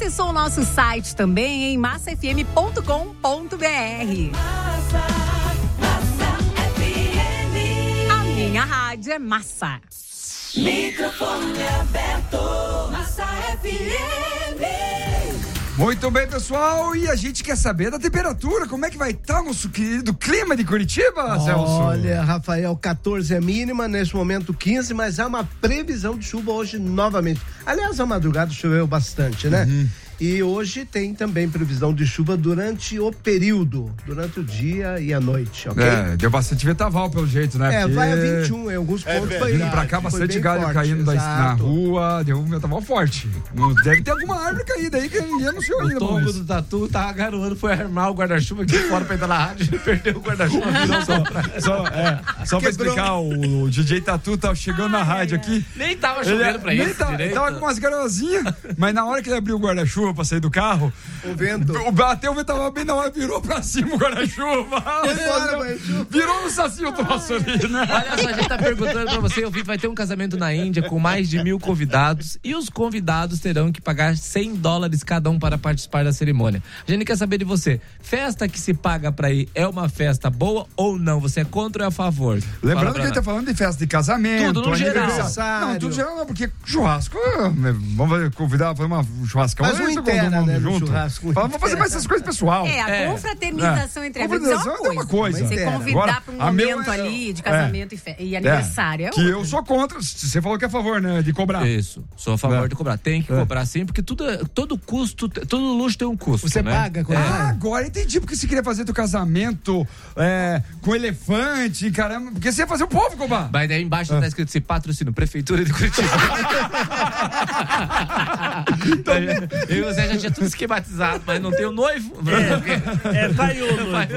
acessou o nosso site também em massafm.com.br. A minha rádio é Massa. Microfone aberto, Massa FM. Muito bem, pessoal, e a gente quer saber da temperatura, como é que vai estar o nosso querido clima de Curitiba, Celso? Olha, Rafael, 14 é mínima, neste momento 15, mas há uma previsão de chuva hoje novamente. Aliás, a madrugada choveu bastante, né? E hoje tem também previsão de chuva durante o período, durante o dia e a noite, ok? Deu bastante ventaval pelo jeito, né? Porque vai a 21, em alguns pontos foi. Vindo pra cá, bastante galho forte, caindo na rua, deu um ventaval forte. Deve ter alguma árvore caída aí que ninguém anunciou ainda. O Tombo do Tatu tava garoando, foi armar o guarda-chuva aqui fora pra entrar na rádio, ele perdeu o guarda-chuva. Só pra explicar, o DJ Tatu tava chegando na rádio aqui. Nem tava chovendo pra ele. Tava com umas garozinhas, mas na hora que ele abriu o guarda-chuva pra sair do carro, o vento bateu o vento bem na hora, virou pra cima o guarda-chuva. Virou no sacinho troço ali, né? Olha só, a gente tá perguntando pra você, eu vi que vai ter um casamento na Índia com mais de 1.000 convidados e os convidados terão que pagar $100 cada um para participar da cerimônia. A gente quer saber de você, festa que se paga pra ir é uma festa boa ou não? Você é contra ou é a favor? Lembrando que a gente tá falando de festa de casamento. Tudo no geral. Não, tudo geral não, porque churrasco, vamos convidar, fazer uma churrascão. Mas interna, né, junto. Vamos fazer mais essas coisas pessoal. A confraternização entre amigos é uma coisa. Você convidar pra um momento ali de casamento e aniversário. Que eu sou contra. Você falou que é a favor, né, de cobrar. Isso, sou a favor de cobrar. Tem que cobrar sim, porque todo custo, todo luxo tem um custo. Você né? paga? Agora entendi porque você queria fazer teu casamento com elefante, caramba, porque você ia fazer o povo cobrar. Mas daí embaixo tá escrito assim, patrocínio, Prefeitura de Curitiba. Então, eu e você já tinha tudo esquematizado, mas não tem o noivo. Vai o noivo.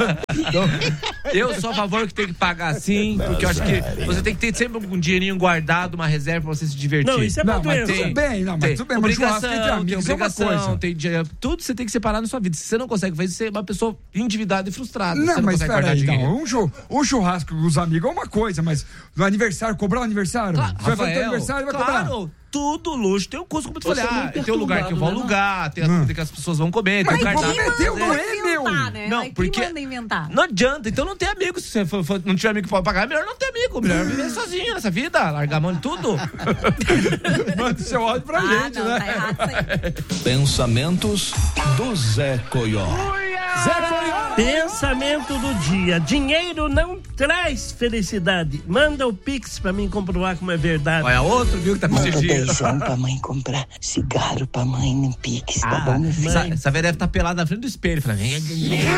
Eu sou a favor que tem que pagar sim, porque eu acho que você tem que ter sempre um dinheirinho guardado, uma reserva pra você se divertir. Não, isso é Mas doença. tudo bem, mas obrigação, entre amigos tem é uma coisa. tem dinheiro, tudo você tem que separar na sua vida. Se você não consegue fazer, você é uma pessoa endividada e frustrada. Não, você mas consegue guardar peraí, dinheiro. um churrasco com os amigos é uma coisa, mas no aniversário, cobrar o aniversário? Claro, Você vai fazer Rafael, o aniversário e vai cobrar? Tudo luxo tem um custo, como eu te falei. Você é muito Tem um lugar que eu vou perturbado, alugar, tem a comida que as pessoas vão comer, tem Mas o cardápio. comprometeu, não é meu. Né? Não, porque manda inventar. não adianta, então não tem amigo. Se você não tiver amigo que pode pagar, é melhor não ter amigo. Melhor viver sozinho nessa vida, largar a mão de tudo. Manda seu ódio pra gente, não, né? tá errado isso aí. Pensamentos do Zé Coió. Pensamento do dia. Dinheiro não traz felicidade. Manda o Pix pra mim comprovar como é verdade. Olha, outro viu que tá com esse Manda dinheiro. beijão pra mãe comprar cigarro pra mãe no Pix, tá bom, meu filho? Essa velha deve estar pelada na frente do espelho. Falando,